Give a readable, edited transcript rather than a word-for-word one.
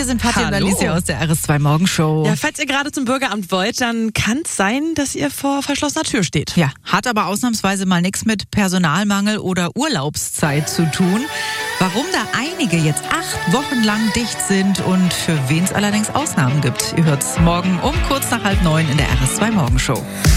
sind Patti und Hallo. Alicia aus der RS2 Morgenshow. Ja, falls ihr gerade zum Bürgeramt wollt, dann kann es sein, dass ihr vor verschlossener Tür steht. Ja, hat aber ausnahmsweise mal nichts mit Personalmangel oder Urlaubszeit zu tun. Warum da einige jetzt 8 Wochen lang dicht sind und für wen es allerdings Ausnahmen gibt. Ihr hört's morgen um kurz nach 8:30 in der RS2 Morgenshow.